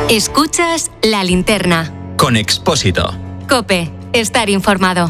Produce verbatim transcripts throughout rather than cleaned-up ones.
Escuchas La Linterna. Con Expósito. COPE. Estar informado.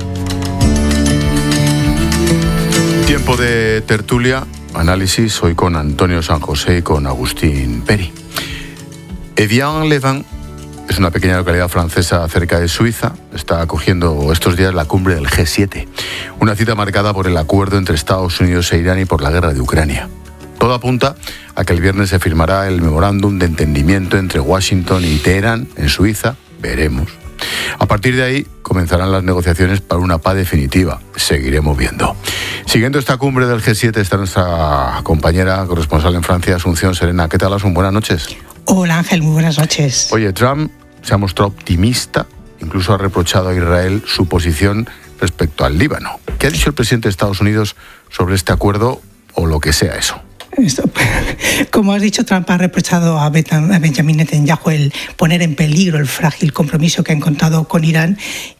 Tiempo de tertulia, análisis, hoy con Antonio San José y con Agustín Peri. Evian-les-Bains es una pequeña localidad francesa cerca de Suiza. Está acogiendo estos días la cumbre del G siete, una cita marcada por el acuerdo entre Estados Unidos e Irán y por la guerra de Ucrania. Todo apunta a que el viernes se firmará el memorándum de entendimiento entre Washington y Teherán en Suiza. Veremos. A partir de ahí comenzarán las negociaciones para una paz definitiva. Seguiremos viendo. Siguiendo esta cumbre del G siete está nuestra compañera corresponsal en Francia, Asunción Serena. ¿Qué tal, Asun? Buenas noches. Hola, Ángel. Muy buenas noches. Oye, Trump se ha mostrado optimista, incluso ha reprochado a Israel su posición respecto al Líbano. ¿Qué ha dicho el presidente de Estados Unidos sobre este acuerdo o lo que sea eso? Esto, como has dicho, Trump ha reprochado a Benjamin Netanyahu el poner en peligro el frágil compromiso que ha encontrado con Irán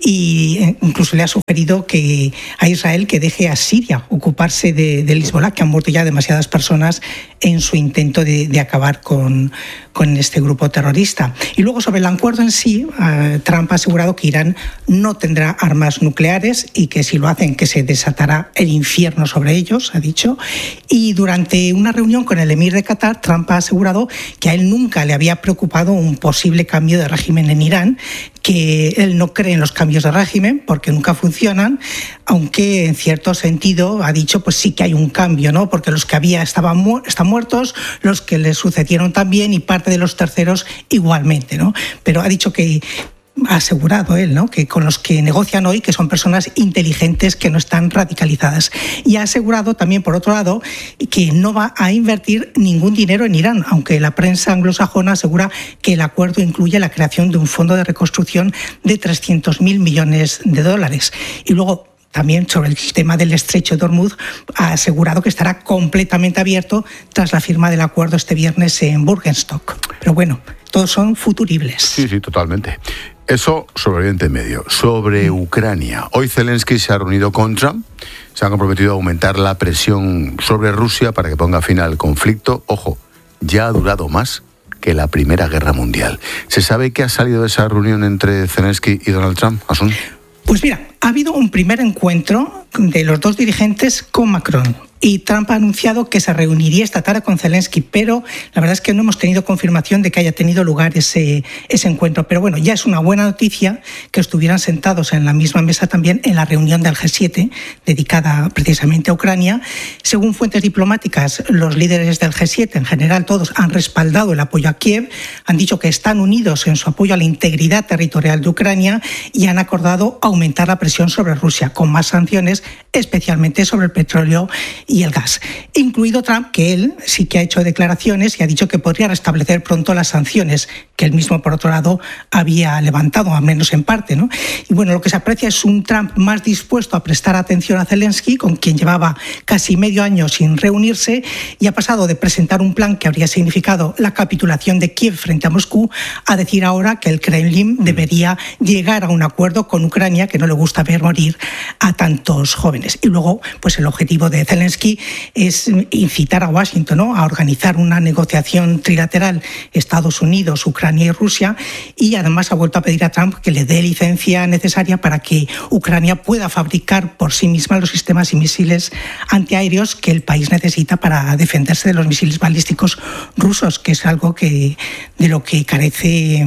e incluso le ha sugerido que a Israel que deje a Siria ocuparse de, del Hezbollah, que han muerto ya demasiadas personas en su intento de, de acabar con, con este grupo terrorista. Y luego sobre el acuerdo en sí, uh, Trump ha asegurado que Irán no tendrá armas nucleares y que si lo hacen que se desatará el infierno sobre ellos, ha dicho. Y durante un una reunión con el emir de Qatar, Trump ha asegurado que a él nunca le había preocupado un posible cambio de régimen en Irán, que él no cree en los cambios de régimen porque nunca funcionan, aunque en cierto sentido ha dicho pues sí que hay un cambio, ¿no? Porque los que había estaban mu- están muertos, los que le sucedieron también y parte de los terceros igualmente, ¿no? Pero ha dicho que ha asegurado él, ¿no?, que con los que negocian hoy, que son personas inteligentes que no están radicalizadas. Y ha asegurado también, por otro lado, que no va a invertir ningún dinero en Irán, aunque la prensa anglosajona asegura que el acuerdo incluye la creación de un fondo de reconstrucción de trescientos mil millones de dólares. Y luego, también sobre el tema del estrecho de Hormuz, ha asegurado que estará completamente abierto tras la firma del acuerdo este viernes en Burgenstock. Pero bueno, todos son futuribles. Sí, sí, totalmente. Eso sobre Oriente Medio. Sobre Ucrania. Hoy Zelensky se ha reunido con Trump. Se han comprometido a aumentar la presión sobre Rusia para que ponga fin al conflicto. Ojo, ya ha durado más que la Primera Guerra Mundial. ¿Se sabe qué ha salido de esa reunión entre Zelensky y Donald Trump, Asun? Pues mira, ha habido un primer encuentro de los dos dirigentes con Macron. Y Trump ha anunciado que se reuniría esta tarde con Zelensky, pero la verdad es que no hemos tenido confirmación de que haya tenido lugar ese, ese encuentro. Pero bueno, ya es una buena noticia que estuvieran sentados en la misma mesa también en la reunión del G siete, dedicada precisamente a Ucrania. Según fuentes diplomáticas, los líderes del G siete, en general todos, han respaldado el apoyo a Kiev, han dicho que están unidos en su apoyo a la integridad territorial de Ucrania y han acordado aumentar la presión sobre Rusia, con más sanciones, especialmente sobre el petróleo y el gas, incluido Trump, que él sí que ha hecho declaraciones y ha dicho que podría restablecer pronto las sanciones que él mismo, por otro lado, había levantado, al menos en parte, ¿no? Y bueno, lo que se aprecia es un Trump más dispuesto a prestar atención a Zelensky, con quien llevaba casi medio año sin reunirse, y ha pasado de presentar un plan que habría significado la capitulación de Kiev frente a Moscú a decir ahora que el Kremlin debería llegar a un acuerdo con Ucrania, que no le gusta ver morir a tantos jóvenes. Y luego, pues el objetivo de Zelensky es incitar a Washington, ¿no?, a organizar una negociación trilateral Estados Unidos, Ucrania y Rusia, y además ha vuelto a pedir a Trump que le dé licencia necesaria para que Ucrania pueda fabricar por sí misma los sistemas y misiles antiaéreos que el país necesita para defenderse de los misiles balísticos rusos, que es algo que de lo que carece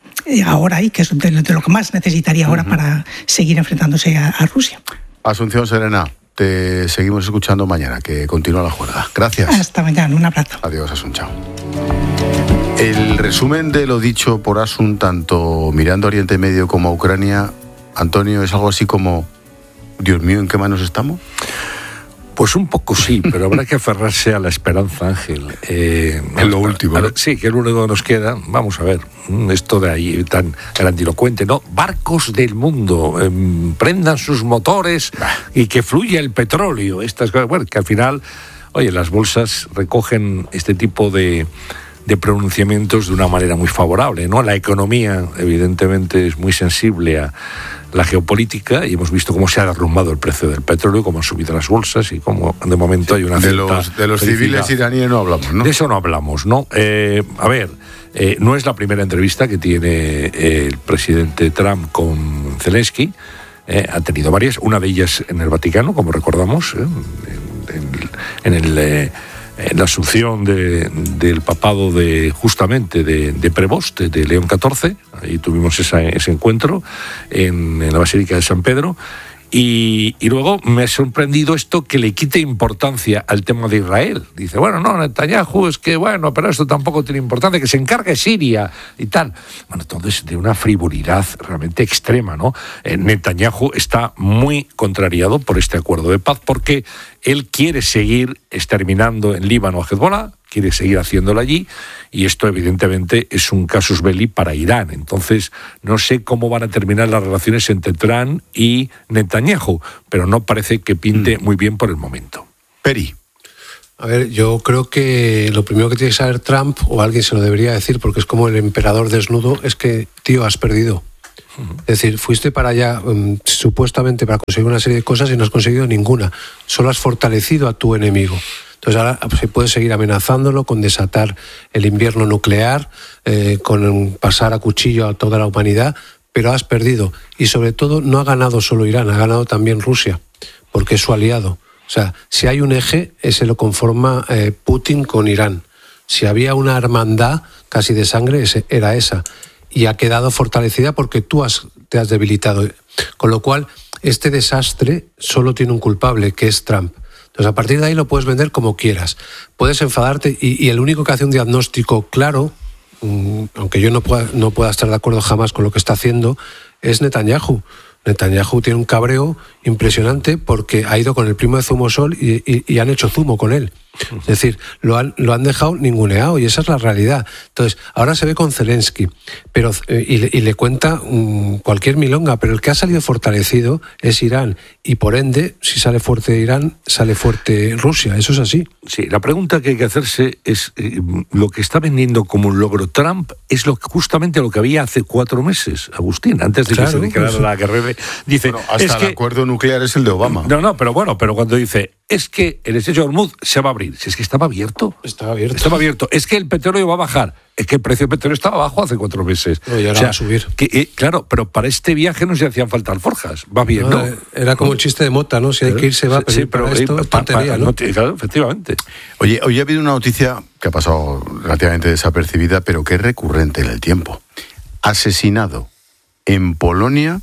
ahora y que es de lo que más necesitaría ahora uh-huh. para seguir enfrentándose a, a Rusia. Asunción Serena, te seguimos escuchando mañana, que continúa la juerga. Gracias. Hasta mañana, un abrazo. Adiós, Asun, chao. El resumen de lo dicho por Asun, tanto mirando a Oriente Medio como a Ucrania, Antonio, es algo así como: Dios mío, ¿en qué manos estamos? Pues un poco sí, pero habrá que aferrarse a la esperanza, Ángel. Eh, en lo último, ¿no? Sí, que es lo único que nos queda. Vamos a ver, esto de ahí tan grandilocuente, ¿no? Barcos del mundo, eh, prendan sus motores y que fluya el petróleo. Estas cosas, bueno, que al final, oye, las bolsas recogen este tipo de... de pronunciamientos de una manera muy favorable, ¿no? La economía, evidentemente, es muy sensible a la geopolítica y hemos visto cómo se ha derrumbado el precio del petróleo, cómo han subido las bolsas y cómo de momento hay una de cierta los de los felicidad. civiles iraníes no hablamos, ¿no? De eso no hablamos, ¿no? Eh, a ver, eh, no es la primera entrevista que tiene eh, el presidente Trump con Zelensky. Eh, ha tenido varias, una de ellas en el Vaticano, como recordamos, eh, en, en, en el eh, en la asunción de, del papado de justamente de, de Prevost, de León catorce, ahí tuvimos esa, ese encuentro en, en la Basílica de San Pedro. Y, y luego me ha sorprendido esto que le quite importancia al tema de Israel. Dice, bueno, no, Netanyahu es que, bueno, pero esto tampoco tiene importancia, que se encargue Siria y tal. Bueno, entonces, de una frivolidad realmente extrema, ¿no? Eh, Netanyahu está muy contrariado por este acuerdo de paz porque él quiere seguir exterminando en Líbano a Hezbollah, quiere seguir haciéndolo allí, y esto evidentemente es un casus belli para Irán. Entonces, no sé cómo van a terminar las relaciones entre Trump y Netanyahu, pero no parece que pinte muy bien por el momento. Peri. A ver, yo creo que lo primero que tiene que saber Trump, o alguien se lo debería decir, porque es como el emperador desnudo, es que, tío, has perdido. Es decir, fuiste para allá um, supuestamente para conseguir una serie de cosas y no has conseguido ninguna. Solo has fortalecido a tu enemigo. Entonces ahora se puede seguir amenazándolo con desatar el invierno nuclear, eh, con pasar a cuchillo a toda la humanidad, pero has perdido. Y sobre todo no ha ganado solo Irán, ha ganado también Rusia, porque es su aliado. O sea, si hay un eje, ese lo conforma eh, Putin con Irán. Si había una hermandad casi de sangre, ese, era esa. Y ha quedado fortalecida porque tú has, te has debilitado. Con lo cual, este desastre solo tiene un culpable, que es Trump. Entonces, a partir de ahí lo puedes vender como quieras. Puedes enfadarte y, y el único que hace un diagnóstico claro, mmm, aunque yo no pueda, no pueda estar de acuerdo jamás con lo que está haciendo, es Netanyahu. Netanyahu tiene un cabreo impresionante porque ha ido con el primo de Zumosol y, y, y han hecho zumo con él. Es decir, lo han, lo han dejado ninguneado y esa es la realidad. Entonces, ahora se ve con Zelensky pero, eh, y, le, y le cuenta um, cualquier milonga, pero el que ha salido fortalecido es Irán y por ende, si sale fuerte Irán, sale fuerte Rusia. Eso es así. Sí, la pregunta que hay que hacerse es eh, lo que está vendiendo como un logro Trump es lo, justamente lo que había hace cuatro meses, Agustín, antes de claro, que se declarara pues, la guerra. Dice, bueno, hasta es el que, acuerdo nuclear es el de Obama. No, no, pero bueno, pero cuando dice, es que el estrecho de Hormuz se va a abrir, si es que estaba abierto. Estaba abierto. Estaba abierto. Es que el petróleo va a bajar. Es que el precio del petróleo estaba bajo hace cuatro meses. No, y ahora o sea, va a subir. Que, eh, claro, pero para este viaje no se hacían falta alforjas. Va bien, ¿no? ¿no? Era como el chiste de Mota, ¿no? Si hay que irse, va, pero, sí, pero para esto eh, es tontería, pa, pa, ¿no? no claro, efectivamente. Oye, hoy ha habido una noticia que ha pasado relativamente desapercibida, pero que es recurrente en el tiempo. Asesinado en Polonia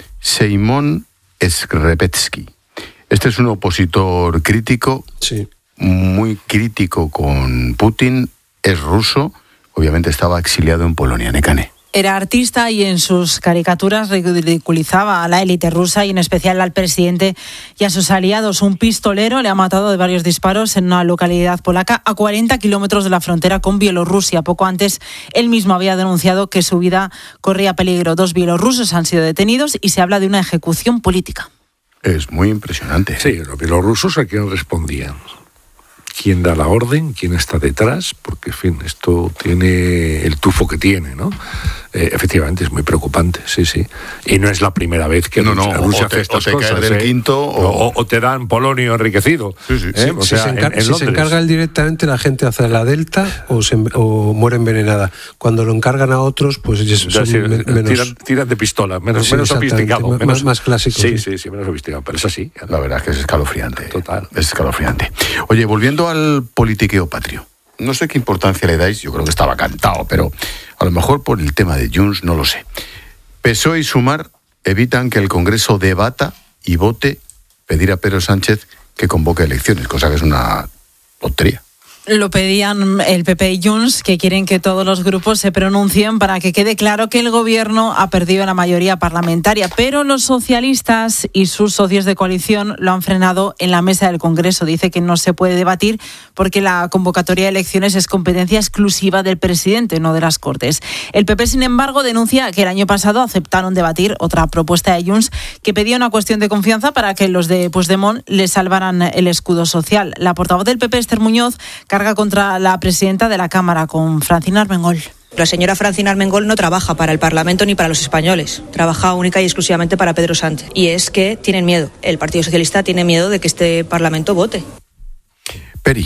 Szymon Skrzepecki. Este es un opositor crítico, sí. muy crítico con Putin, es ruso, obviamente estaba exiliado en Polonia. Nekane. Era artista y en sus caricaturas ridiculizaba a la élite rusa y en especial al presidente y a sus aliados. Un pistolero le ha matado de varios disparos en una localidad polaca a cuarenta kilómetros de la frontera con Bielorrusia. Poco antes, él mismo había denunciado que su vida corría peligro. Dos bielorrusos han sido detenidos y se habla de una ejecución política. Es muy impresionante. Sí, los bielorrusos a quién respondían. ¿Quién da la orden? ¿Quién está detrás? Porque, en fin, esto tiene el tufo que tiene, ¿no? Eh, efectivamente, es muy preocupante, sí, sí. Y no es la primera vez que no, no, Rusia o te, hace estas o te cosas. caes del ¿eh? quinto o... O, o te dan polonio enriquecido. Sí, sí, ¿eh? sí. O Si, sea, se, encar- en, en si se encarga él directamente, la gente hace la delta o, se, o muere envenenada. Cuando lo encargan a otros, pues son sí, men- menos... tiran, tiran de pistola, menos, Sí, menos sofisticado. más, Menos, más clásico. Sí, sí, sí, sí, menos sofisticado, pero es así. La verdad es que es escalofriante. Total. Es escalofriante. Oye, volviendo al politiqueo patrio. No sé qué importancia le dais, yo creo que estaba cantado, pero a lo mejor por el tema de Junts, no lo sé. P S O E y Sumar evitan que el Congreso debata y vote pedir a Pedro Sánchez que convoque elecciones, cosa que es una tontería. Lo pedían el P P y Junts, que quieren que todos los grupos se pronuncien para que quede claro que el gobierno ha perdido la mayoría parlamentaria. Pero los socialistas y sus socios de coalición lo han frenado en la mesa del Congreso. Dice que no se puede debatir porque la convocatoria de elecciones es competencia exclusiva del presidente, no de las Cortes. El P P, sin embargo, denuncia que el año pasado aceptaron debatir otra propuesta de Junts que pedía una cuestión de confianza para que los de Puigdemont le salvaran el escudo social. La portavoz del P P, Esther Muñoz, carga contra la presidenta de la Cámara, con Francina Armengol. La señora Francina Armengol no trabaja para el Parlamento ni para los españoles, trabaja única y exclusivamente para Pedro Sánchez. Y es que tienen miedo, el Partido Socialista tiene miedo de que este Parlamento vote. Peri.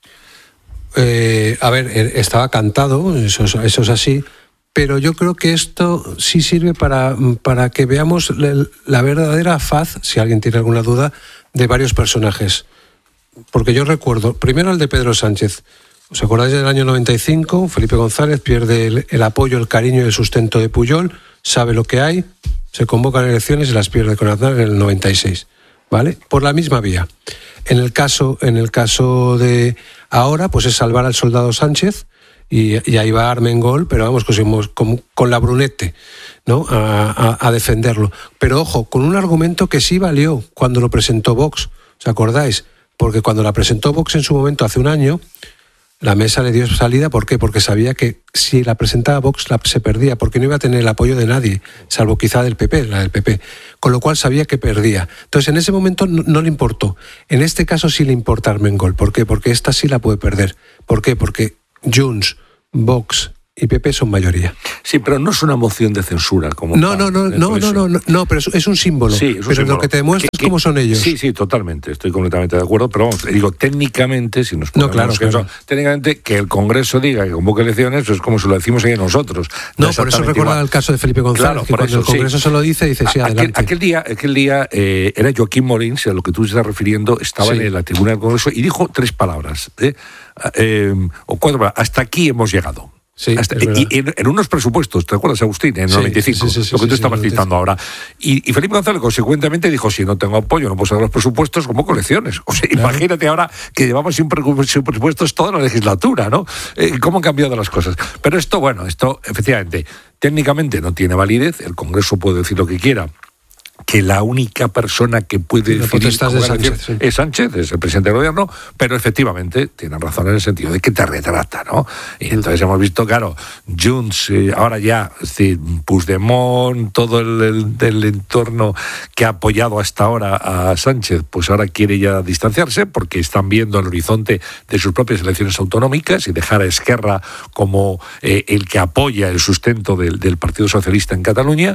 Eh, a ver, estaba cantado, eso, eso es así, pero yo creo que esto sí sirve para, para que veamos la, la verdadera faz, si alguien tiene alguna duda, de varios personajes. Porque yo recuerdo, primero el de Pedro Sánchez. ¿Os acordáis del año noventa y cinco? Felipe González pierde el, el apoyo, el cariño y el sustento de Pujol, sabe lo que hay, se convocan elecciones y las pierde con Aznar en el noventa y seis. ¿Vale? Por la misma vía. En el caso, en el caso de ahora, pues es salvar al soldado Sánchez y, y ahí va Armengol, pero vamos, con, con, con la Brunete, ¿no? A, a, a defenderlo. Pero ojo, con un argumento que sí valió cuando lo presentó Vox, ¿os acordáis? Porque cuando la presentó Vox en su momento, hace un año, la mesa le dio salida. ¿Por qué? Porque sabía que si la presentaba Vox la, se perdía, porque no iba a tener el apoyo de nadie, salvo quizá del P P, la del P P. Con lo cual sabía que perdía. Entonces en ese momento no, no le importó. En este caso sí le importa Armengol. ¿Por qué? Porque esta sí la puede perder. ¿Por qué? Porque Junts, Vox y P P son mayoría. Sí, pero no es una moción de censura como no, no, no, no, no, no, no, no, pero es, es un símbolo. Sí, es un pero símbolo. Lo que te demuestra ¿Qué, es cómo son ellos. Sí, sí, totalmente, estoy completamente de acuerdo, pero vamos, digo, técnicamente, si nos ponemos no, claro, que claro. Eso, técnicamente que el Congreso diga que convoque elecciones, pues es como se lo decimos ahí nosotros. No, no por eso recuerda el caso de Felipe González, claro, que cuando eso, el Congreso sí. se lo dice, dice sí, aquel, adelante. Aquel día, aquel día eh, era Joaquín Molins, a lo que tú estás refiriendo, estaba sí. en la tribuna del Congreso y dijo tres palabras, ¿eh? Eh, o cuatro palabras, hasta aquí hemos llegado. Sí, Hasta, y en, en unos presupuestos, ¿te acuerdas, Agustín? En el sí, noventa y cinco, sí, sí, sí, lo que tú sí, estabas sí, citando ahora. Y, y Felipe González, consecuentemente, dijo, si no tengo apoyo, no puedo sacar los presupuestos, como colecciones. O sea, claro. Imagínate ahora que llevamos sin presupuestos toda la legislatura, ¿no? Eh, ¿Cómo han cambiado las cosas? Pero esto, bueno, esto, efectivamente, técnicamente no tiene validez, el Congreso puede decir lo que quiera, que la única persona que puede decidir de Sánchez, sí. es Sánchez, es el presidente del gobierno, pero efectivamente tienen razón en el sentido de que te retrata, ¿no? Y entonces hemos visto, claro, Junts, eh, ahora ya, es decir, Puigdemont, todo el, el, el entorno que ha apoyado hasta ahora a Sánchez, pues ahora quiere ya distanciarse porque están viendo el horizonte de sus propias elecciones autonómicas y dejar a Esquerra como eh, el que apoya el sustento del, del Partido Socialista en Cataluña.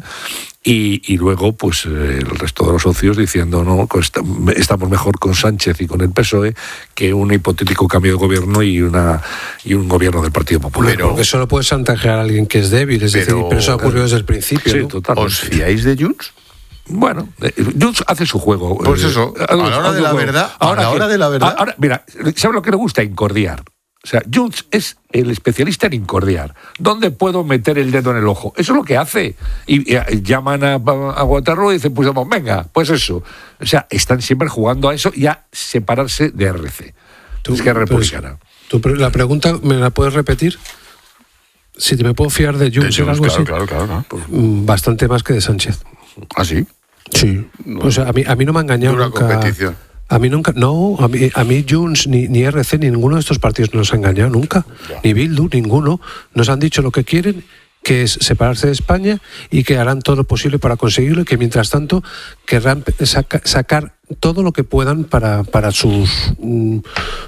Y, y luego, pues, eh, el resto de los socios diciendo, no, estamos mejor con Sánchez y con el P S O E que un hipotético cambio de gobierno y una y un gobierno del Partido Popular. Pero porque solo puede chantajear a alguien que es débil, es pero, decir, pero eso ocurrió desde el principio. Sí, ¿no? totalmente. ¿Os fiáis de Junts? Bueno, eh, Junts hace su juego. Pues eso, a la hora de la verdad, a la hora de la verdad. Ahora, mira, ¿sabes lo que le gusta? Incordiar. O sea, Junts es el especialista en incordiar. ¿Dónde puedo meter el dedo en el ojo? Eso es lo que hace. Y, y llaman a, a Waterloo y dicen, pues venga, pues eso. O sea, están siempre jugando a eso y a separarse de R C. Tú, es que es republicana. Tú, la pregunta, ¿me la puedes repetir? Si te me puedo fiar de Junts o algo claro, así. Claro, claro, claro. Bastante más que de Sánchez. ¿Ah, sí? Sí. O sea, a mí, a mí no me ha engañado Dura nunca. competición. A mí nunca, no, a mí, a mí Junts, ni, ni R C, ni ninguno de estos partidos nos ha engañado nunca, ya. Ni Bildu, ninguno. Nos han dicho lo que quieren, que es separarse de España y que harán todo lo posible para conseguirlo y que mientras tanto querrán saca, sacar todo lo que puedan para, para sus, mm,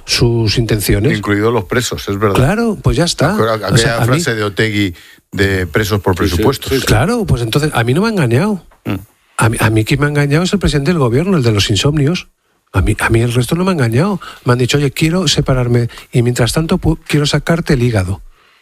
sus intenciones. Incluidos los presos, es verdad. Claro, pues ya está. Aquella o sea, frase mí, de Otegi de presos por presupuestos. Sí, sí, sí. Claro, pues entonces a mí no me ha engañado. Mm. A mí, a mí quien me ha engañado es el presidente del gobierno, el de los insomnios. A mí, a mí el resto no me ha engañado. Me han dicho, oye, quiero separarme y mientras tanto pu- quiero sacarte el hígado.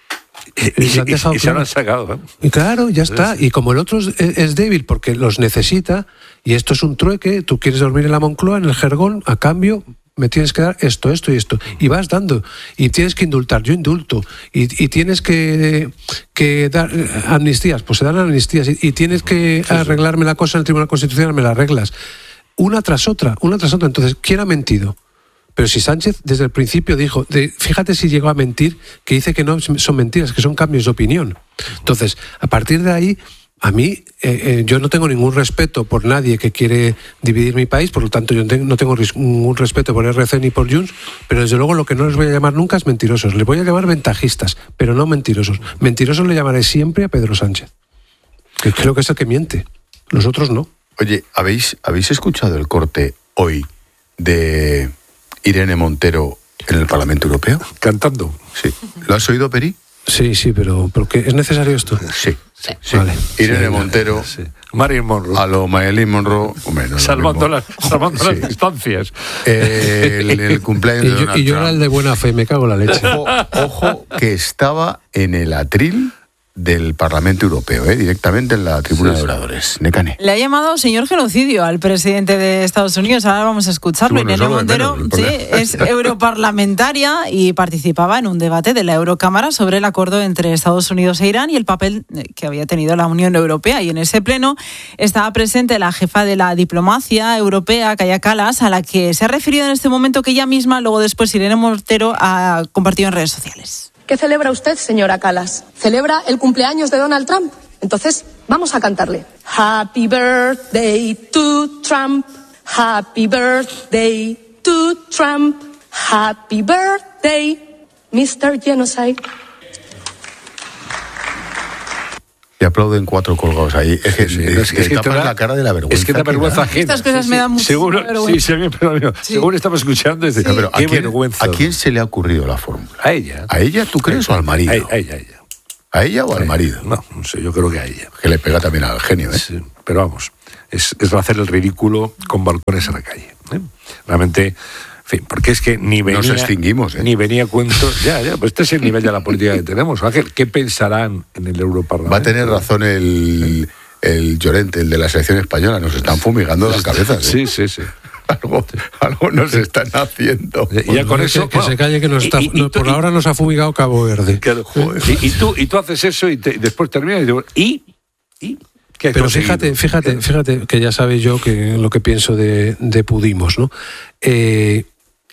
Y, y, y, y claro. Se lo han sacado. ¿eh? Y claro, ya está. Y como el otro es, es débil porque los necesita, y esto es un trueque, tú quieres dormir en la Moncloa, en el Jergón, a cambio me tienes que dar esto, esto y esto. Y vas dando. Y tienes que indultar, yo indulto. Y, y tienes que, que dar amnistías, pues se dan amnistías. Y, y tienes que arreglarme la cosa en el Tribunal Constitucional, me la arreglas. Una tras otra, una tras otra. Entonces, ¿quién ha mentido? Pero si Sánchez desde el principio dijo, de, fíjate si llegó a mentir, que dice que no son mentiras, que son cambios de opinión. Entonces, a partir de ahí, a mí, eh, eh, yo no tengo ningún respeto por nadie que quiere dividir mi país, por lo tanto yo no tengo ningún respeto por R C ni por Junts, pero desde luego lo que no les voy a llamar nunca es mentirosos. Les voy a llamar ventajistas, pero no mentirosos. Mentirosos le llamaré siempre a Pedro Sánchez, que creo que es el que miente. Los otros no. Oye, ¿habéis, ¿habéis escuchado el corte hoy de Irene Montero en el Parlamento Europeo. Cantando. Sí. ¿Lo has oído, Peri? Sí, sí, pero ¿por qué? ¿Es necesario esto? Sí. sí, sí. Vale. Irene Sí, Montero. Sí. Marilyn Monroe. A lo Marilyn Monroe. Hombre, no es lo salvando mismo. las, salvando Sí. las distancias. Eh, el, el cumpleaños Y de yo, Donald y yo Trump. era el de buena fe, me cago en la leche. Ojo, ojo, que estaba en el atril del Parlamento Europeo, ¿eh? Directamente en la tribuna Sí, de sí. oradores. Necane. Le ha llamado señor genocidio al presidente de Estados Unidos. Ahora vamos a escucharlo. Bueno, Irene eso lo de Montero menos, el sí, problema. es europarlamentaria y participaba en un debate de la Eurocámara sobre el acuerdo entre Estados Unidos e Irán y el papel que había tenido la Unión Europea. Y en ese pleno estaba presente la jefa de la diplomacia europea, Kaja Kallas, a la que se ha referido en este momento que ella misma, luego después Irene Montero, ha compartido en redes sociales. ¿Qué celebra usted, señora Kallas? ¿Celebra el cumpleaños de Donald Trump? Entonces, vamos a cantarle. Happy birthday to Trump. Happy birthday to Trump. Happy birthday, mister Genocide. Y aplauden cuatro colgados ahí. Es que, Sí, sí. es Es que- que es que tapas te da- la cara de la vergüenza. Es que da que vergüenza da. ajena. Estas cosas me dan muchísima Seguro, vergüenza. Sí, sí, a mí, pero, amigo, Sí. según estaba escuchando, dice, Pero, ¿a qué quién, vergüenza. ¿A quién se le ha ocurrido la fórmula? A ella. ¿A ella, tú crees, o al marido? A, a ella, a ella. ¿A ella o al marido? No, no sé, yo creo que a ella. Que le pega también al genio, ¿eh? Sí, pero vamos, es, es hacer el ridículo con balcones en la calle. ¿eh? Realmente, en fin, porque es que ni venía... Nos extinguimos, ¿eh? Ni venía cuentos... Ya, ya, pues este es el nivel de la política que tenemos. Ángel, ¿qué pensarán en el Europarlamento? Va a tener razón el, el Llorente, el de la selección española. Nos están fumigando las cabezas, ¿eh? Sí, sí, sí. Algo, algo nos están haciendo. Y ya con Que- eso... que, bueno, se calle que nos y- está, y- y no, tú- por y- ahora nos ha fumigado Cabo Verde. Claro, y, y tú, y tú haces eso y, te- y después terminas y... te- ¿Y? ¿Y? ¿Qué has Pero conseguido? fíjate, fíjate, fíjate que ya sabéis yo que lo que pienso de, de Pudimos, ¿no? Eh,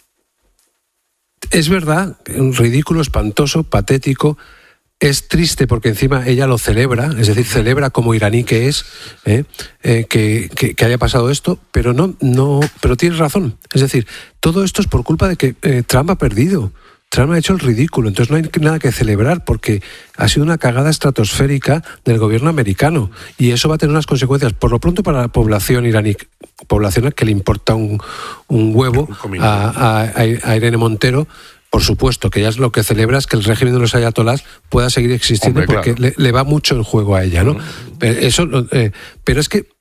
es verdad, un ridículo, espantoso, patético. Es triste porque encima ella lo celebra, es decir, celebra como iraní que es, ¿eh? Eh, que, que- que haya pasado esto, pero no, no, pero tienes razón. Es decir, todo esto es por culpa de que eh, Trump ha perdido. Trump ha hecho el ridículo, entonces no hay nada que celebrar porque ha sido una cagada estratosférica del gobierno americano y eso va a tener unas consecuencias, por lo pronto para la población iraní, población a que le importa un, un huevo Un comino. a, a, a Irene Montero. Por supuesto, que ella es lo que celebra es que el régimen de los ayatolás pueda seguir existiendo. Hombre, porque claro. le, le va mucho el juego a ella, ¿no? Pero, eso, eh, pero es que,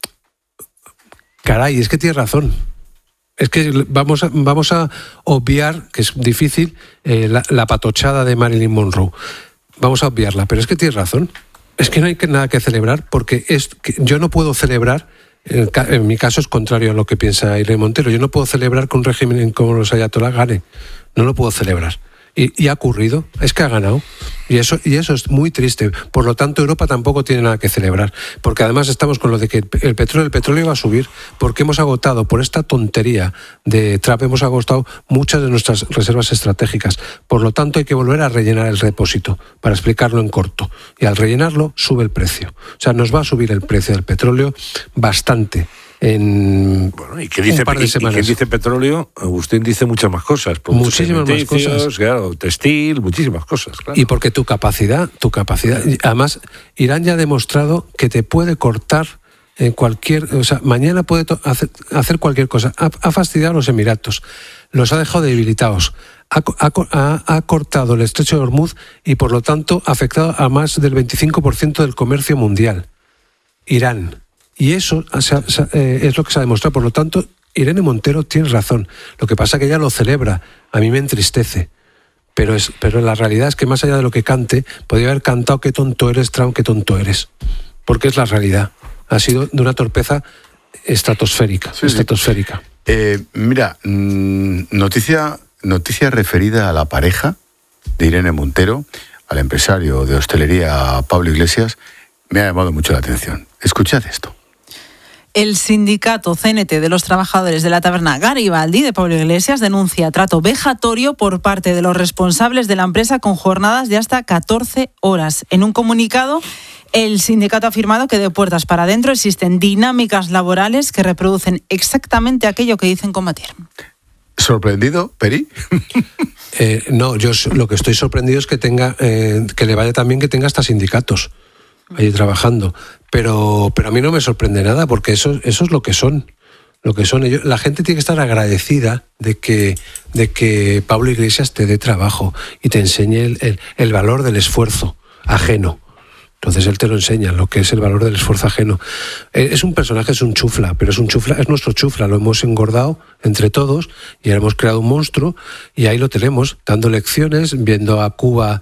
caray, es que tiene razón. Es que vamos a, vamos a obviar, que es difícil, eh, la, la patochada de Marilyn Monroe. Vamos a obviarla, pero es que tiene razón. Es que no hay que, nada que celebrar, porque es que yo no puedo celebrar, en, ca- en mi caso es contrario a lo que piensa Irene Montero, yo no puedo celebrar que un régimen como los ayatolás gane. No lo puedo celebrar. Y, y ha ocurrido, es que ha ganado. Y eso, y eso es muy triste. Por lo tanto, Europa tampoco tiene nada que celebrar. Porque además estamos con lo de que el, el petróleo, el petróleo va a subir, porque hemos agotado, por esta tontería de Trump, hemos agotado muchas de nuestras reservas estratégicas. Por lo tanto, hay que volver a rellenar el repósito, para explicarlo en corto. Y al rellenarlo, sube el precio. O sea, nos va a subir el precio del petróleo bastante. En Bueno, ¿y qué dice, un par de y- y semanas. qué dice petróleo? Agustín dice muchas más cosas. productos Muchísimas más alimenticios, cosas. Claro, textil, muchísimas cosas. Claro. Y porque tu capacidad, tu capacidad. y Además, Irán ya ha demostrado que te puede cortar en cualquier. O sea, mañana puede to- hacer, hacer cualquier cosa. Ha, ha fastidiado a los Emiratos, los ha dejado debilitados, ha, co- ha co- ha- ha cortado el estrecho de Hormuz y, por lo tanto, ha afectado a más del veinticinco por ciento del comercio mundial. Irán. Y eso se ha- se ha- eh, es lo que se ha demostrado. Por lo tanto, Irene Montero tiene razón. Lo que pasa es que ella lo celebra. A mí me entristece. Pero, es, pero la realidad es que más allá de lo que cante, podría haber cantado qué tonto eres, Trump, qué tonto eres. Porque es la realidad. Ha sido de una torpeza estratosférica. Sí, sí. estratosférica. Eh, mira, mm, noticia, noticia referida a la pareja de Irene Montero, al empresario de hostelería Pablo Iglesias, me ha llamado mucho la atención. Escuchad esto. El sindicato C N T de los trabajadores de la taberna Garibaldi de Pablo Iglesias denuncia trato vejatorio por parte de los responsables de la empresa con jornadas de hasta catorce horas. En un comunicado, el sindicato ha afirmado que de puertas para adentro existen dinámicas laborales que reproducen exactamente aquello que dicen combatir. ¿Sorprendido, Peri? Eh, no, yo s- lo que estoy sorprendido es que tenga, eh, que le vaya también que tenga hasta sindicatos allí trabajando. Pero, pero a mí no me sorprende nada, porque eso, eso es lo que son. lo que son ellos. La gente tiene que estar agradecida de que, de que Pablo Iglesias te dé trabajo y te enseñe el, el, el valor del esfuerzo ajeno. Entonces él te lo enseña, lo que es el valor del esfuerzo ajeno. Es un personaje, es un chufla, pero es un chufla, es nuestro chufla, lo hemos engordado entre todos y ahora hemos creado un monstruo y ahí lo tenemos, dando lecciones, viendo a Cuba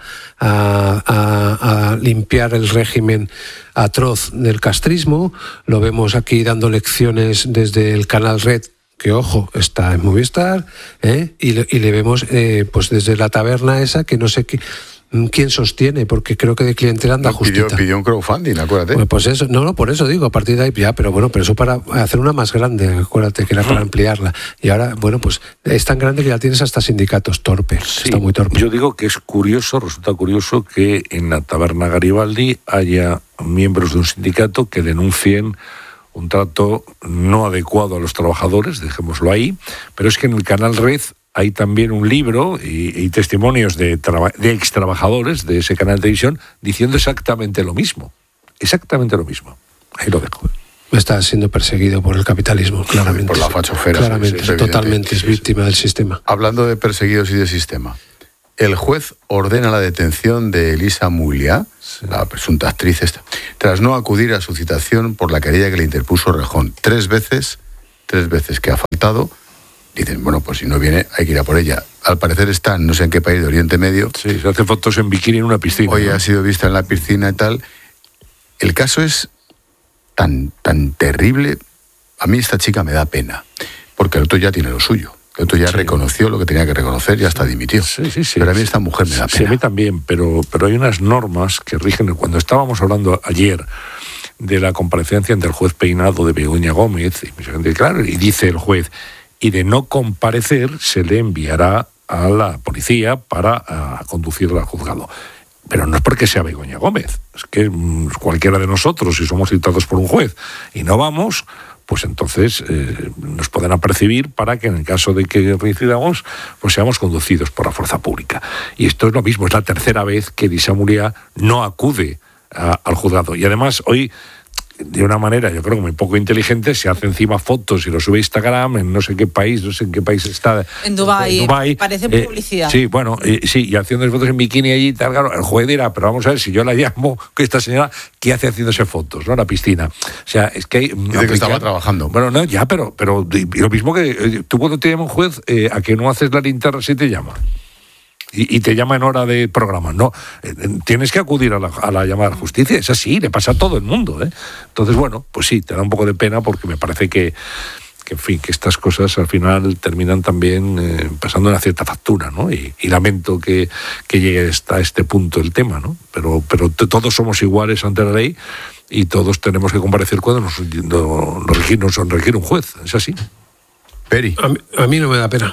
a, a, a limpiar el régimen atroz del castrismo, lo vemos aquí dando lecciones desde el canal Red, que ojo, está en Movistar, ¿eh? y, le, y le vemos eh, pues desde la taberna esa que no sé qué... ¿Quién sostiene? Porque creo que de clientela anda no, justita. Pidió, pidió un crowdfunding, acuérdate. Pues, pues eso, no, no, por eso digo, a partir de ahí ya, pero bueno, pero eso para hacer una más grande, acuérdate que era para ampliarla. Y ahora, bueno, pues es tan grande que ya tienes hasta sindicatos, torpe, sí, está muy torpe. Yo digo que es curioso, resulta curioso que en la taberna Garibaldi haya miembros de un sindicato que denuncien un trato no adecuado a los trabajadores, dejémoslo ahí, pero es que en el canal Red hay también un libro y, y testimonios de, traba, de ex trabajadores de ese canal de televisión diciendo exactamente lo mismo. Exactamente lo mismo. Ahí lo dejo. Está siendo perseguido por el capitalismo, claramente. Por la fachofera. Claramente, es, es totalmente, es víctima del sistema. Hablando de perseguidos y de sistema, el juez ordena la detención de Elisa Mouliá, sí. la presunta actriz esta, tras no acudir a su citación por la querella que le interpuso Rejón. Tres veces, tres veces que ha faltado. Dicen, bueno, pues si no viene, hay que ir a por ella. Al parecer está en no sé en qué país de Oriente Medio. Sí, se hace fotos en bikini en una piscina. Hoy ¿no? ha sido vista en la piscina y tal. El caso es tan, tan terrible. A mí esta chica me da pena, porque el otro ya tiene lo suyo. El otro ya sí. reconoció lo que tenía que reconocer y hasta dimitió. Sí, sí, sí. Pero a mí esta mujer me da pena. Sí, a mí también, pero, pero hay unas normas que rigen. Cuando estábamos hablando ayer de la comparecencia ante el juez Peinado de Begoña Gómez, y, claro, y dice el juez... y de no comparecer se le enviará a la policía para a, conducirla al juzgado. Pero no es porque sea Begoña Gómez, es que mmm, cualquiera de nosotros, si somos citados por un juez y no vamos, pues entonces eh, nos pueden apercibir para que en el caso de que reincidamos, pues seamos conducidos por la fuerza pública. Y esto es lo mismo, es la tercera vez que Elisa Mouliá no acude a, al juzgado. Y además hoy... de una manera, yo creo que muy poco inteligente, se hace encima fotos y lo sube a Instagram en no sé qué país, no sé en qué país está. En Dubái, en Dubái. Parece eh, publicidad. Sí, bueno, eh, sí, y haciendo fotos en bikini allí y tal, claro, el juez dirá, pero vamos a ver, si yo la llamo, que esta señora, ¿qué hace haciéndose fotos, no? En la piscina. O sea, es que hay... Dice que estaba trabajando. Bueno, no, ya, pero, pero lo mismo que eh, tú cuando te llama un juez, eh, ¿a que no haces la linterna si te llama? Y, y te llama en hora de programa. No, eh, tienes que acudir a la, a la llamada de la justicia. Es así, le pasa a todo el mundo, ¿eh? Entonces, bueno, pues sí, te da un poco de pena porque me parece que, que en fin, que estas cosas al final terminan también eh, pasando una cierta factura, ¿no? Y, y lamento que, que llegue hasta este punto el tema, ¿no? Pero, pero t- todos somos iguales ante la ley y todos tenemos que comparecer cuando nos, no, nos, requiere, nos requiere un juez. Es así. Peri. A mí, a mí no me da pena.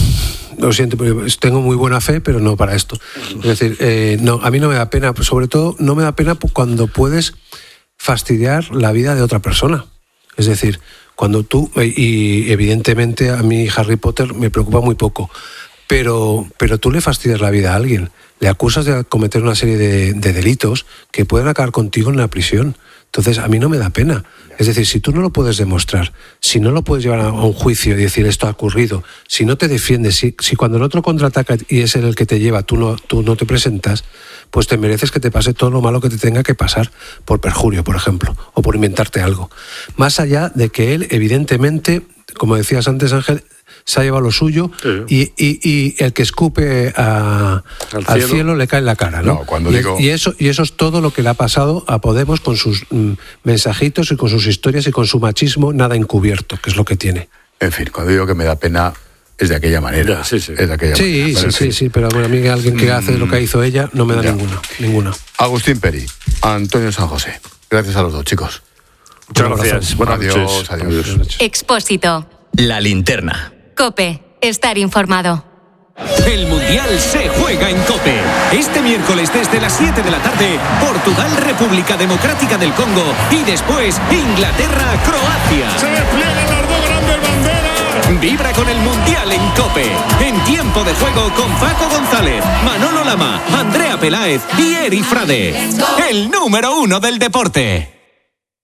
Lo siento, tengo muy buena fe, pero no para esto. Es decir, eh, no, a mí no me da pena, sobre todo no me da pena cuando puedes fastidiar la vida de otra persona. Es decir, cuando tú, y evidentemente a mí Harry Potter me preocupa muy poco, pero, pero tú le fastidias la vida a alguien, le acusas de cometer una serie de, de delitos que pueden acabar contigo en la prisión. Entonces, a mí no me da pena. Es decir, si tú no lo puedes demostrar, si no lo puedes llevar a un juicio y decir esto ha ocurrido, si no te defiendes, si, si cuando el otro contraataca y es él el que te lleva, tú no, tú no te presentas, pues te mereces que te pase todo lo malo que te tenga que pasar, por perjurio, por ejemplo, o por inventarte algo. Más allá de que él, evidentemente, como decías antes, Ángel, se ha llevado lo suyo, sí. y, y, y el que escupe a, al, al cielo. cielo le cae en la cara, ¿no? no cuando y, digo... y, eso, y eso es todo lo que le ha pasado a Podemos con sus mm, mensajitos y con sus historias y con su machismo nada encubierto, que es lo que tiene. En fin, cuando digo que me da pena es de aquella manera. Ya, sí, sí. Es de aquella sí, manera. Sí, sí, sí, pero bueno, a mí alguien que hace lo que hizo ella no me da ya. ninguna, ninguna. Agustín Peri, Antonio San José. Gracias a los dos, chicos. Muchas gracias. Buenas adiós, adiós. adiós. adiós. Expósito. La linterna. COPE. Estar informado. El Mundial se juega en COPE. Este miércoles desde las siete de la tarde, Portugal, República Democrática del Congo y después Inglaterra, Croacia. Se despliegan las dos grandes banderas. Vibra con el Mundial en COPE. En tiempo de juego con Paco González, Manolo Lama, Andrea Peláez y Eri Frade. El número uno del deporte.